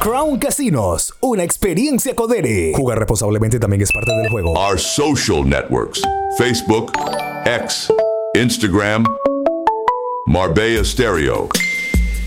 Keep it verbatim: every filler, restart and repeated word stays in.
Crown Casinos, una experiencia Codere. Jugar responsablemente también es parte del juego. Our social networks: Facebook, X, Instagram, Marbella Stereo.